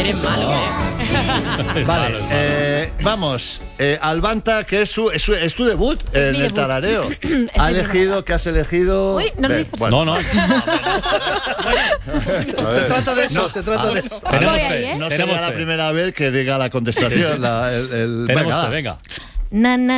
Eres malo, ¿eh? Vale, vamos. Albanta, que es tu debut en el tarareo. ¿Qué has elegido? Uy, no lo digas. Bueno. No. Se trata de eso, se trata de eso. No sería la primera vez que diga la contestación. Venga. Venga. Na, na,